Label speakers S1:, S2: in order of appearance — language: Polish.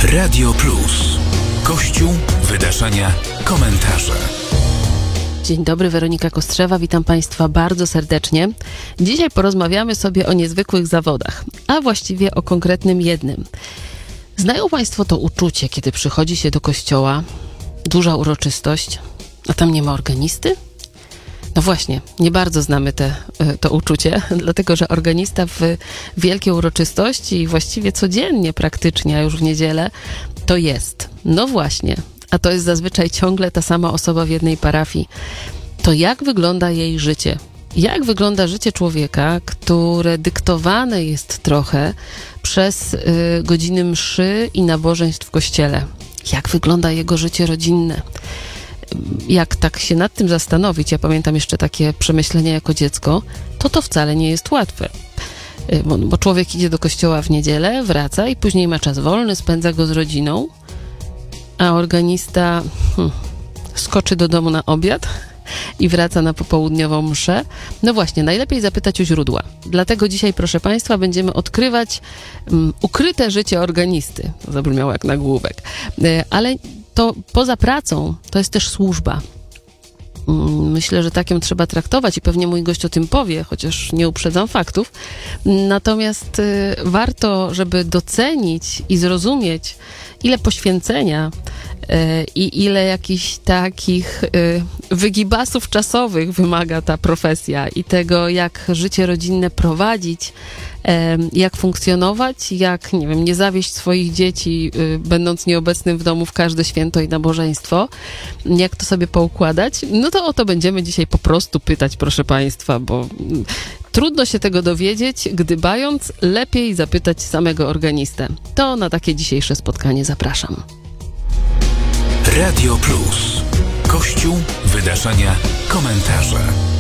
S1: Radio Plus. Kościół, wydarzenia, komentarze.
S2: Dzień dobry, Weronika Kostrzewa, witam Państwa bardzo serdecznie. Dzisiaj porozmawiamy sobie o niezwykłych zawodach, a właściwie o konkretnym jednym. Znają Państwo to uczucie, kiedy przychodzi się do kościoła, duża uroczystość, a tam nie ma organisty? No właśnie, nie bardzo znamy to uczucie, dlatego że organista w wielkiej uroczystości i właściwie codziennie praktycznie, a już w niedzielę, to jest. No właśnie, a to jest zazwyczaj ciągle ta sama osoba w jednej parafii. To jak wygląda jej życie? Jak wygląda życie człowieka, które dyktowane jest trochę przez godziny mszy i nabożeństw w kościele? Jak wygląda jego życie rodzinne? Jak tak się nad tym zastanowić, ja pamiętam jeszcze takie przemyślenia jako dziecko, to wcale nie jest łatwe. Bo człowiek idzie do kościoła w niedzielę, wraca i później ma czas wolny, spędza go z rodziną, a organista skoczy do domu na obiad i wraca na popołudniową mszę. No właśnie, najlepiej zapytać u źródła. Dlatego dzisiaj, proszę Państwa, będziemy odkrywać ukryte życie organisty. To zabrzmiało jak nagłówek. Ale to poza pracą to jest też służba. Myślę, że tak ją trzeba traktować i pewnie mój gość o tym powie, chociaż nie uprzedzam faktów. Natomiast warto, żeby docenić i zrozumieć, ile poświęcenia i ile jakichś takich wygibasów czasowych wymaga ta profesja i tego, jak życie rodzinne prowadzić, jak funkcjonować, jak, nie wiem, nie zawieść swoich dzieci, będąc nieobecnym w domu w każde święto i nabożeństwo, jak to sobie poukładać. No to o to będziemy dzisiaj po prostu pytać, proszę Państwa, bo trudno się tego dowiedzieć, gdybając, lepiej zapytać samego organistę. To na takie dzisiejsze spotkanie zapraszam.
S1: Radio Plus. Kościół, wydarzenia, komentarze.